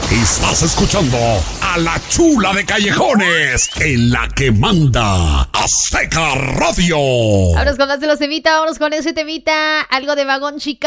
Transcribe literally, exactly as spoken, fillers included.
Estás escuchando a la chula de Callejones, en la que manda Azteca Radio. Vámonos con más de los temita, vámonos con ese temita, algo de Vagón Chica.